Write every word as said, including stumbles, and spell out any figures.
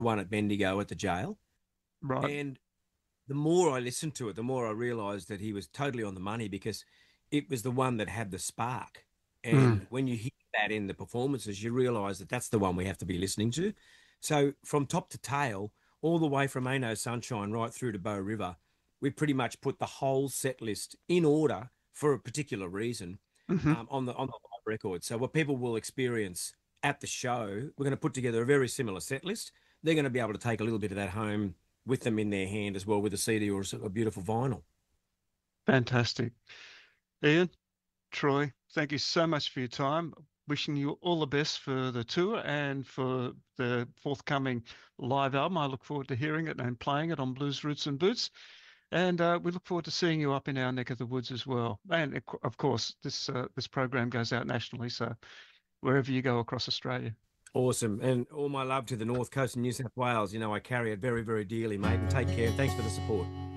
one at Bendigo at the jail. Right. And the more I listened to it, the more I realized that he was totally on the money because it was the one that had the spark. Mm. And when you hear that in the performances, you realize that that's the one we have to be listening to. So from top to tail, all the way from Ain't No Sunshine right through to Bow River, we pretty much put the whole set list in order for a particular reason Hmm. um, on the on the live record. So what people will experience at the show, we're going to put together a very similar set list. They're going to be able to take a little bit of that home with them in their hand as well with a C D or a beautiful vinyl. Fantastic. Ian, Troy, thank you so much for your time. Wishing you all the best for the tour and for the forthcoming live album. I look forward to hearing it and playing it on Blues Roots and Boots. And uh, we look forward to seeing you up in our neck of the woods as well. And of course, this uh, this program goes out nationally, so wherever you go across Australia. Awesome. And all my love to the North Coast of New South Wales. You know, I carry it very, very dearly, mate. And take care. Thanks for the support.